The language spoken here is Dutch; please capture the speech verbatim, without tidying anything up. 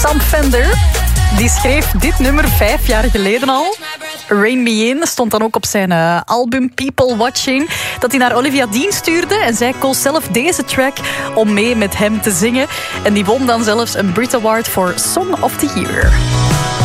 Sam Fender. Die schreef dit nummer vijf jaar geleden al. Rain Me In stond dan ook op zijn uh, album People Watching, dat hij naar Olivia Dean stuurde. En zij koos zelf deze track om mee met hem te zingen. En die won dan zelfs een Brit Award voor Song of the Year.